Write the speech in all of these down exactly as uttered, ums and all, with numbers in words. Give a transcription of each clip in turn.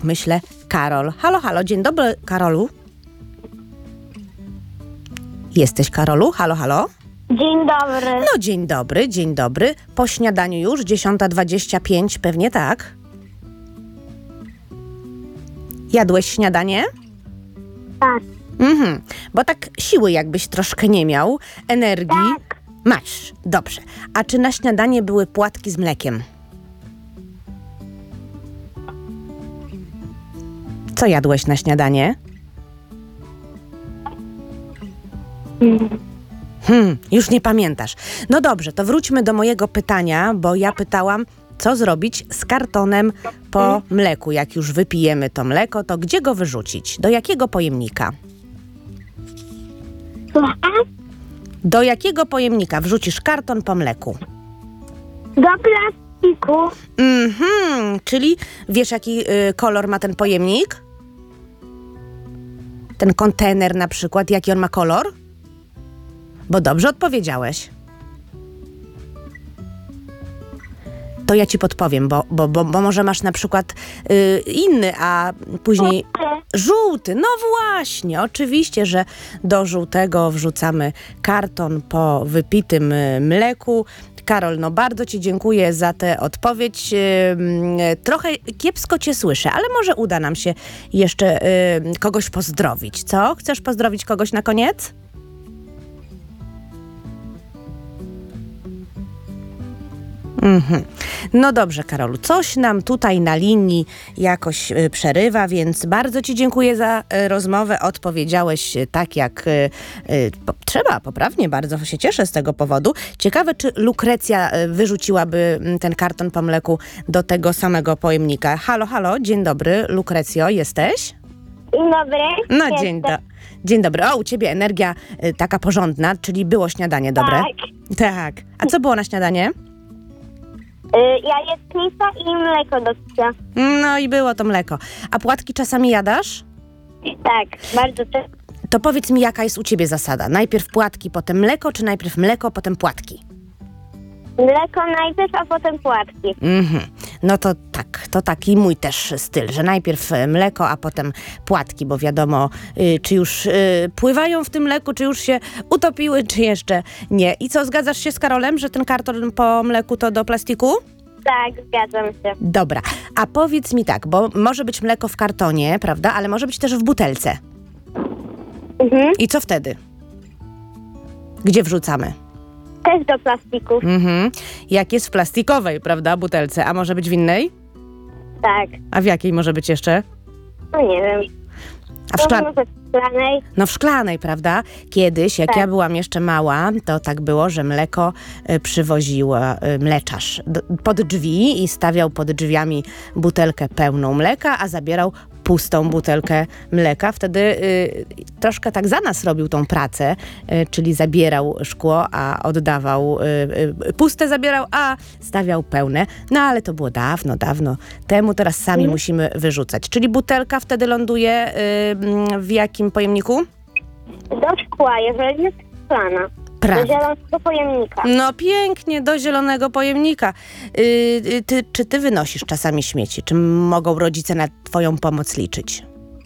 myślę, Karol. Halo, halo, dzień dobry, Karolu. Jesteś, Karolu? Halo, halo? Dzień dobry. No, dzień dobry, dzień dobry. Po śniadaniu już, dziesiąta dwadzieścia pięć, pewnie tak? Jadłeś śniadanie? Tak. Mhm, bo tak siły jakbyś troszkę nie miał, energii. Tak. Masz, dobrze. A czy na śniadanie były płatki z mlekiem? Co jadłeś na śniadanie? Hmm, już nie pamiętasz. No dobrze, to wróćmy do mojego pytania, bo ja pytałam, co zrobić z kartonem po mleku. Jak już wypijemy to mleko, to gdzie go wyrzucić? Do jakiego pojemnika? Do jakiego pojemnika wrzucisz karton po mleku? Do plastiku. Mhm, czyli wiesz, jaki y, kolor ma ten pojemnik? Ten kontener na przykład, jaki on ma kolor? Bo dobrze odpowiedziałeś. To ja ci podpowiem, bo, bo, bo, bo może masz na przykład y, inny, a później żółty. No właśnie, oczywiście, że do żółtego wrzucamy karton po wypitym y, mleku. Karol, no bardzo ci dziękuję za tę odpowiedź. Yy, trochę kiepsko cię słyszę, ale może uda nam się jeszcze yy, kogoś pozdrowić. Co? Chcesz pozdrowić kogoś na koniec? Mhm. No dobrze, Karolu, coś nam tutaj na linii jakoś y, przerywa, więc bardzo ci dziękuję za y, rozmowę. Odpowiedziałeś y, tak, jak y, y, po, trzeba, poprawnie, bardzo się cieszę z tego powodu. Ciekawe, czy Lukrecja y, wyrzuciłaby y, ten karton po mleku do tego samego pojemnika. Halo, halo, dzień dobry, Lukrecjo, jesteś? Dzień dobry. No, Jestem. dzień, do, dzień dobry. O, u ciebie energia y, taka porządna, czyli było śniadanie dobre? Tak. Tak. A co było na śniadanie? Y, jajecznica i mleko do picia. No i było to mleko. A płatki czasami jadasz? Tak, bardzo często. To powiedz mi, jaka jest u ciebie zasada? Najpierw płatki, potem mleko, czy najpierw mleko, potem płatki? Mleko najpierw, a potem płatki. Mhm. No to tak, to taki mój też styl, że najpierw e, mleko, a potem płatki, bo wiadomo, y, czy już y, pływają w tym mleku, czy już się utopiły, czy jeszcze nie. I co, zgadzasz się z Karolem, że ten karton po mleku to do plastiku? Tak, zgadzam się. Dobra, a powiedz mi tak, bo może być mleko w kartonie, prawda, ale może być też w butelce. Mhm. I co wtedy? Gdzie wrzucamy? Też do plastiku. Mhm. Jak jest w plastikowej, prawda, butelce, a może być w innej? Tak. A w jakiej może być jeszcze? No nie wiem. A w szklan... Może w szklanej. No w szklanej, prawda? Kiedyś, jak Tak. ja byłam jeszcze mała, to tak było, że mleko y, przywoził y, mleczarz d- pod drzwi i stawiał pod drzwiami butelkę pełną mleka, a zabierał pustą butelkę mleka. Wtedy y, troszkę tak za nas robił tą pracę, y, czyli zabierał szkło, a oddawał, y, y, puste zabierał, a stawiał pełne. No ale to było dawno, dawno temu. Teraz sami Mhm. musimy wyrzucać. Czyli butelka wtedy ląduje y, w jakim pojemniku? Do szkła, jeżeli jest szklana. Do Prawda. zielonego pojemnika. No pięknie, do zielonego pojemnika. Yy, yy, ty, czy ty wynosisz czasami śmieci? Czy mogą rodzice na twoją pomoc liczyć?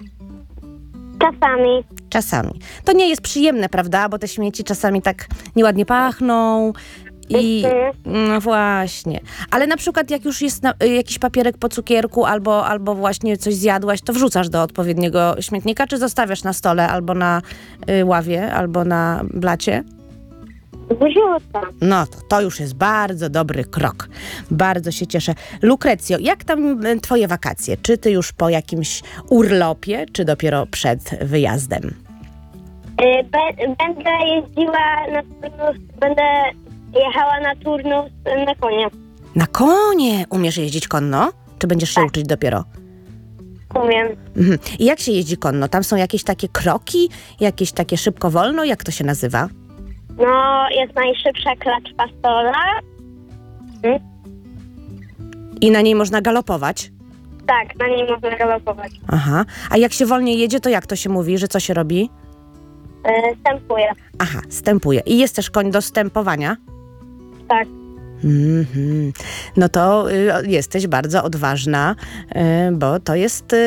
Czasami. Czasami. To nie jest przyjemne, prawda? Bo te śmieci czasami tak nieładnie pachną. I Mhm. no właśnie. Ale na przykład jak już jest na, y, jakiś papierek po cukierku albo, albo właśnie coś zjadłaś, to wrzucasz do odpowiedniego śmietnika, czy zostawiasz na stole albo na y, ławie, albo na blacie? Wrzucam. No to, to już jest bardzo dobry krok. Bardzo się cieszę. Lukrecjo, jak tam y, twoje wakacje? Czy ty już po jakimś urlopie, czy dopiero przed wyjazdem? Y, be, będę jeździła na turnus, będę jechała na turnus na konie. Na konie umiesz jeździć konno? Czy będziesz się uczyć dopiero? Umiem. Mhm. I jak się jeździ konno? Tam są jakieś takie kroki? Jakieś takie szybko, wolno? Jak to się nazywa? No, jest najszybsza klacz pastola. Hmm? I na niej można galopować? Tak, na niej można galopować. Aha. A jak się wolniej jedzie, to jak to się mówi? Że co się robi? Yy, stępuję. Aha, stępuje. I jest też koń do stępowania? Tak. Mhm. No to y, jesteś bardzo odważna, y, bo to jest... Y,